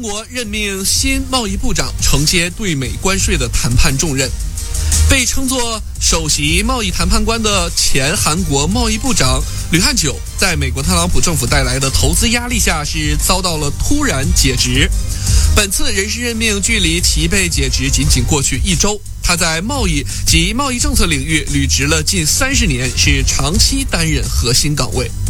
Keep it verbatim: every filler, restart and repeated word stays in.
国任命新贸易部长，承接对美关税的谈判重任。被称作首席贸易谈判官的前韩国贸易部长吕汉九，在美国特朗普政府带来的投资压力下，是遭到了突然解职。本次人事任命距离其被解职仅仅过去一周，他在贸易及贸易政策领域履职了近三十年，是长期担任核心岗位。